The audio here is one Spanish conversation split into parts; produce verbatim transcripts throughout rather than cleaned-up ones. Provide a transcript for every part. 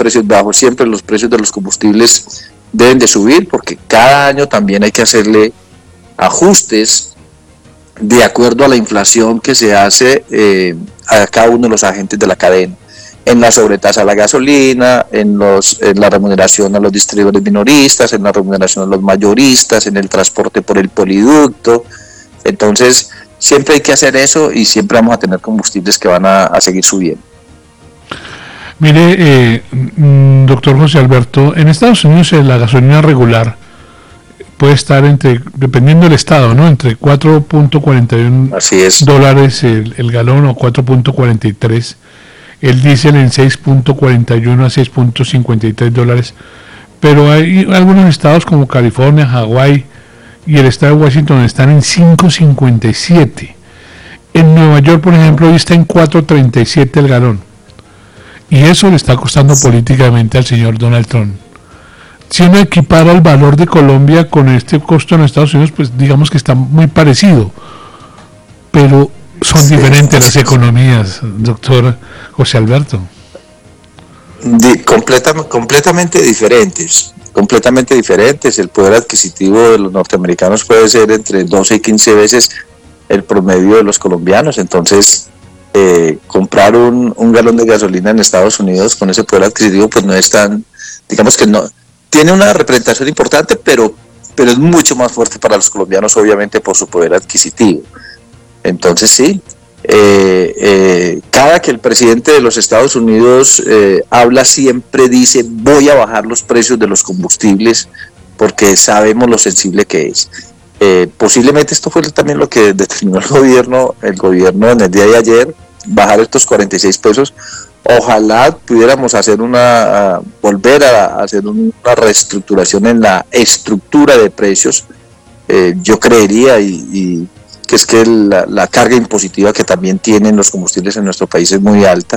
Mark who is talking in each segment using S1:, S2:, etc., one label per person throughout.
S1: precios bajos. Siempre los precios de los combustibles deben de subir, porque cada año también hay que hacerle ajustes de acuerdo a la inflación que se hace eh, a cada uno de los agentes de la cadena, en la sobretasa a la gasolina, en, los, en la remuneración a los distribuidores minoristas, en la remuneración a los mayoristas, en el transporte por el poliducto. Entonces siempre hay que hacer eso y siempre vamos a tener combustibles que van a, a seguir subiendo.
S2: Mire, eh, doctor José Alberto, en Estados Unidos la gasolina regular puede estar entre, dependiendo del estado, ¿no? Entre cuatro punto cuarenta y uno dólares el, el galón o cuatro punto cuarenta y tres, el diésel en seis punto cuarenta y uno a seis punto cincuenta y tres dólares, pero hay algunos estados como California, Hawái y el estado de Washington están en cinco punto cincuenta y siete. En Nueva York, por ejemplo, hoy está en cuatro punto treinta y siete el galón. Y eso le está costando políticamente al señor Donald Trump. Si uno equipara el valor de Colombia con este costo en Estados Unidos, pues digamos que está muy parecido. Pero son sí, diferentes las economías, doctor José Alberto.
S1: De, completa, completamente diferentes. Completamente diferentes. El poder adquisitivo de los norteamericanos puede ser entre doce y quince veces el promedio de los colombianos. Entonces, Eh, comprar un, un galón de gasolina en Estados Unidos con ese poder adquisitivo pues no es tan, digamos que no, tiene una representación importante, pero, pero es mucho más fuerte para los colombianos, obviamente, por su poder adquisitivo. Entonces sí, eh, eh, cada que el presidente de los Estados Unidos eh, habla, siempre dice: voy a bajar los precios de los combustibles, porque sabemos lo sensible que es. Eh, posiblemente esto fue también lo que determinó el gobierno, el gobierno en el día de ayer, bajar estos cuarenta y seis pesos. Ojalá pudiéramos hacer una, uh, volver a hacer una reestructuración en la estructura de precios. Eh, yo creería y, y que es que la, la carga impositiva que también tienen los combustibles en nuestro país es muy alta.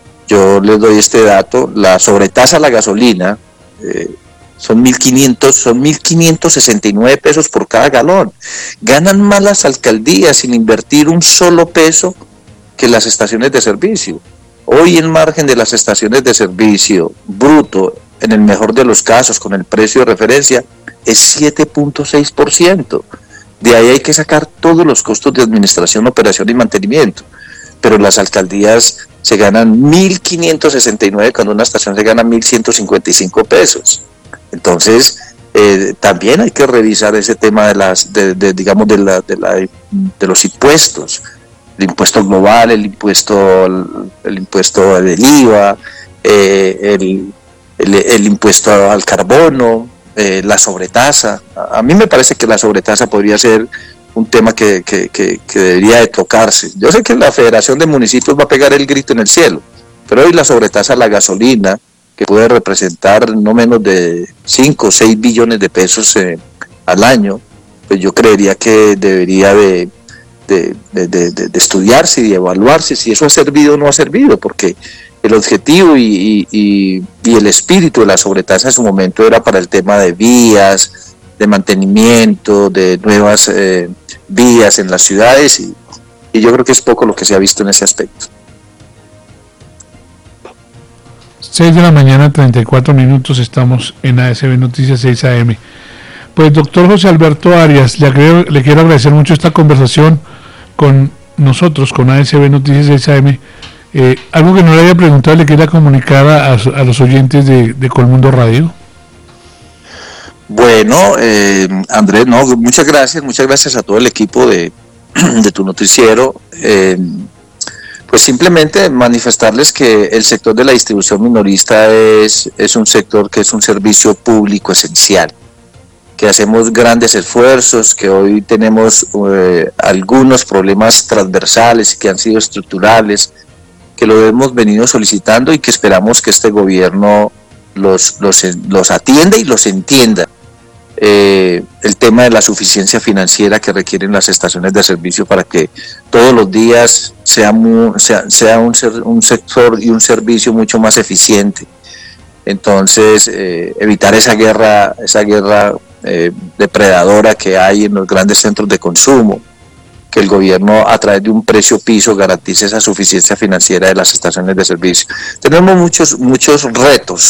S1: Yo les doy este dato: la sobretasa a la gasolina eh, son mil quinientos, son mil quinientos sesenta y nueve pesos por cada galón. Ganan más las alcaldías sin invertir un solo peso que las estaciones de servicio. Hoy el margen de las estaciones de servicio bruto, en el mejor de los casos, con el precio de referencia, es siete punto seis por ciento. De ahí hay que sacar todos los costos de administración, operación y mantenimiento. Pero las alcaldías se ganan mil quinientos sesenta y nueve cuando una estación se gana mil ciento cincuenta y cinco pesos. Entonces, eh, también hay que revisar ese tema de las, de, de, digamos, de, la, de, la, de los impuestos, el impuesto global, el impuesto, el, el impuesto del I V A, eh, el, el, el impuesto al carbono, eh, la sobretasa. A, a mí me parece que la sobretasa podría ser un tema que, que, que, que debería de tocarse. Yo sé que la Federación de Municipios va a pegar el grito en el cielo, pero hoy la sobretasa a la gasolina, que puede representar no menos de cinco o seis billones de pesos eh, al año, pues yo creería que debería de, de, de, de, de estudiarse y de evaluarse si eso ha servido o no ha servido, porque el objetivo y, y, y el espíritu de la sobretasa en su momento era para el tema de vías, de mantenimiento, de nuevas eh, vías en las ciudades, y, y yo creo que es poco lo que se ha visto en ese aspecto.
S2: seis de la mañana, treinta y cuatro minutos, estamos en A S B Noticias seis A M. Pues doctor José Alberto Arias, le, agrego, le quiero agradecer mucho esta conversación con nosotros, con A S B Noticias seis A M. Eh, algo que no le había preguntado, le quería comunicar a, a los oyentes de, de Colmundo Radio.
S1: Bueno, eh, Andrés, no, muchas gracias, muchas gracias a todo el equipo de, de tu noticiero. Eh, Pues simplemente manifestarles que el sector de la distribución minorista es, es un sector que es un servicio público esencial, que hacemos grandes esfuerzos, que hoy tenemos eh, algunos problemas transversales que han sido estructurales, que lo hemos venido solicitando y que esperamos que este gobierno los, los, los atienda y los entienda. Eh, el tema de la suficiencia financiera que requieren las estaciones de servicio para que todos los días sea, muy, sea, sea un, ser, un sector y un servicio mucho más eficiente. Entonces, eh, evitar esa guerra, esa guerra eh, depredadora que hay en los grandes centros de consumo, que el gobierno a través de un precio piso garantice esa suficiencia financiera de las estaciones de servicio. Tenemos muchos, muchos retos